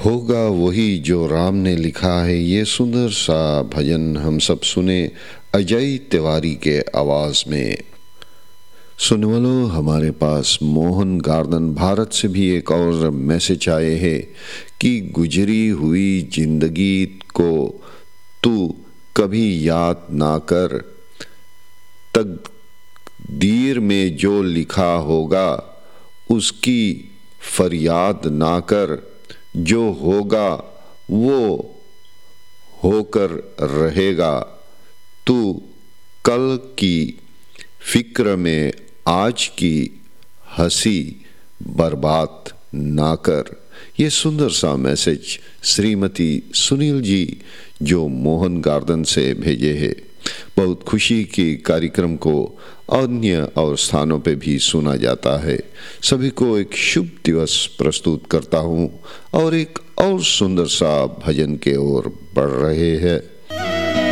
होगा वही जो राम ने लिखा है। ये सुंदर सा भजन हम सब सुने अजय तिवारी के आवाज में। सुनने वालों, हमारे पास मोहन गार्डन भारत से भी एक और मैसेज आए हैं कि गुजरी हुई जिंदगी को तू कभी याद ना कर, तकदीर में जो लिखा होगा उसकी फरियाद ना कर, जो होगा वो होकर रहेगा। तू कल की फिक्र में आज की हंसी बर्बाद ना कर। ये सुंदर सा मैसेज श्रीमती सुनील जी जो मोहन गार्डन से भेजे हैं। बहुत खुशी की कार्यक्रम को अन्य और स्थानों पे भी सुना जाता है। सभी को एक शुभ दिवस प्रस्तुत करता हूँ और एक और सुंदर सा भजन के ओर बढ़ रहे हैं।